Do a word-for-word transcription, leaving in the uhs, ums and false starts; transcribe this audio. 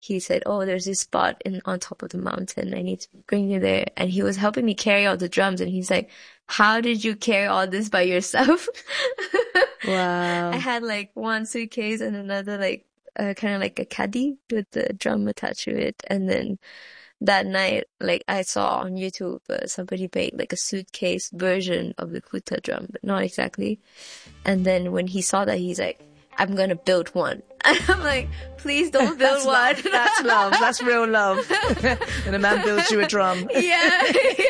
he said, oh, there's this spot in on top of the mountain. I need to bring you there. And he was helping me carry out the drums. And he's like, how did you carry all this by yourself? Wow. I had like one suitcase and another like uh, kind of like a caddy with the drum attached to it. And then that night, like I saw on YouTube, uh, somebody made like a suitcase version of the Kuta drum, but not exactly. And then when he saw that, he's like, I'm gonna build one. And I'm like, please don't build That's one. Love. That's love. That's real love. And a man builds you a drum. Yeah.